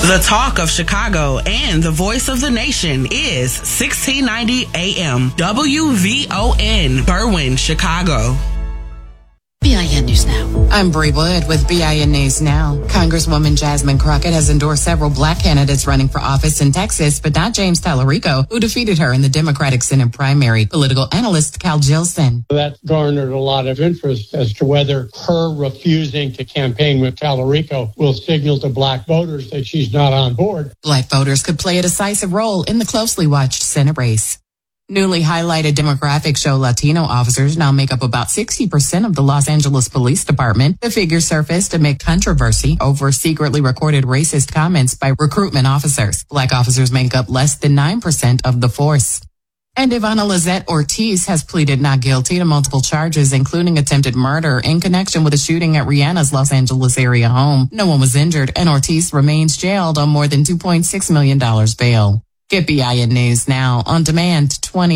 The talk of Chicago and the voice of the nation is 1690 AM WVON, Berwyn, Chicago. BIN News Now. I'm Bree Wood with BIN News Now. Congresswoman Jasmine Crockett has endorsed several black candidates running for office in Texas, but not James Tallarico, who defeated her in the Democratic Senate primary. Political analyst Cal Jilson. That garnered a lot of interest as to whether her refusing to campaign with Tallarico will signal to black voters that she's not on board. Black voters could play a decisive role in the closely watched Senate race. Newly highlighted demographics show Latino officers now make up about 60% of the Los Angeles Police Department. The figure surfaced amid controversy over secretly recorded racist comments by recruitment officers. Black officers make up less than 9% of the force. And Ivana Lizette Ortiz has pleaded not guilty to multiple charges, including attempted murder in connection with a shooting at Rihanna's Los Angeles area home. No one was injured, and Ortiz remains jailed on more than $2.6 million bail. Get BIN News Now on demand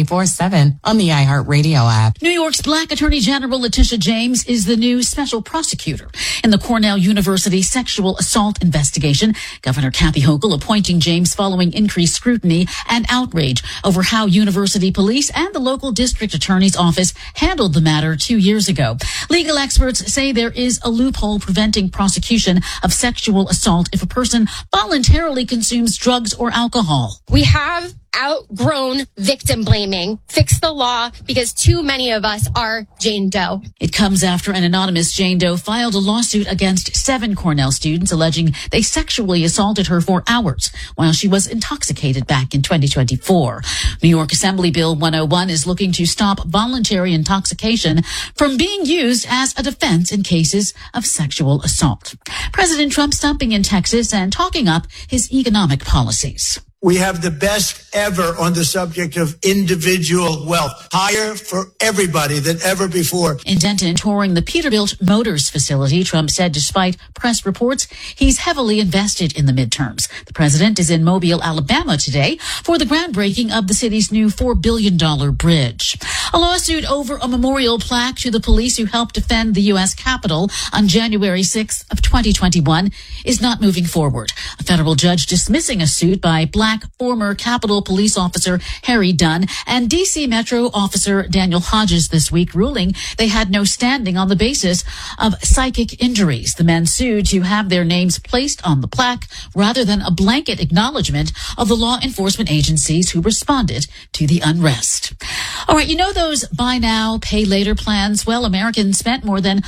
24/7 on the iHeartRadio app. New York's Black Attorney General Letitia James is the new special prosecutor in the Cornell University sexual assault investigation. Governor Kathy Hochul appointing James following increased scrutiny and outrage over how university police and the local district attorney's office handled the matter 2 years ago. Legal experts say there is a loophole preventing prosecution of sexual assault if a person voluntarily consumes drugs or alcohol. We have outgrown victim blaming. Fix the law because too many of us are Jane Doe. It comes after an anonymous Jane Doe filed a lawsuit against 7 Cornell students alleging they sexually assaulted her for hours while she was intoxicated back in 2024. New York Assembly Bill 101 is looking to stop voluntary intoxication from being used as a defense in cases of sexual assault. President Trump stopping in Texas and talking up his economic policies. We have the best ever on the subject of individual wealth, higher for everybody than ever before. In Denton, touring the Peterbilt Motors facility, Trump said despite press reports, he's heavily invested in the midterms. The president is in Mobile, Alabama today for the groundbreaking of the city's new $4 billion bridge. A lawsuit over a memorial plaque to the police who helped defend the U.S. Capitol on January 6th of 2021 is not moving forward. A federal judge dismissing a suit by Black former Capitol Police Officer Harry Dunn and D.C. Metro Officer Daniel Hodges this week, ruling they had no standing on the basis of psychic injuries. The men sued to have their names placed on the plaque rather than a blanket acknowledgement of the law enforcement agencies who responded to the unrest. All right, you know those buy now, pay later plans? Well, Americans spent more than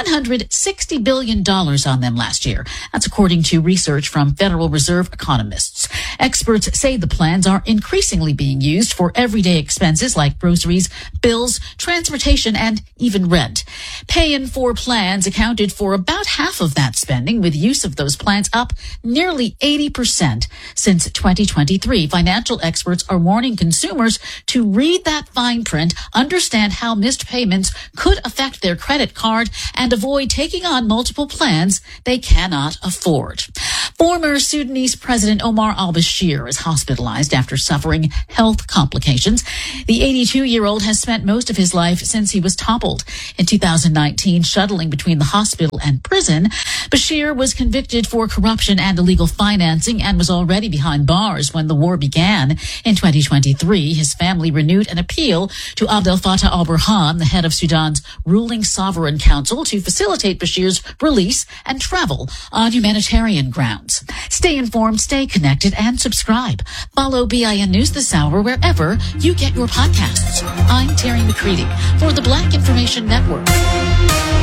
$160 billion on them last year. That's according to research from Federal Reserve economists. Experts say the plans are increasingly being used for everyday expenses like groceries, bills, transportation, and even rent. Pay-in-4 plans accounted for about half of that spending, with use of those plans up nearly 80% since 2023. Financial experts are warning consumers to read that fine print, understand how missed payments could affect their credit card, and avoid taking on multiple plans they cannot afford. Former Sudanese President Omar al-Bashir is hospitalized after suffering health complications. The 82-year-old has spent most of his life since he was toppled in 2019, shuttling between the hospital and prison. Bashir was convicted for corruption and illegal financing and was already behind bars when the war began. In 2023, his family renewed an appeal to Abdel Fattah al-Burhan, the head of Sudan's ruling sovereign council, to facilitate Bashir's release and travel on humanitarian grounds. Stay informed, stay connected, and subscribe. Follow BIN News this hour wherever you get your podcasts. I'm Terry McCready for the Black Information Network.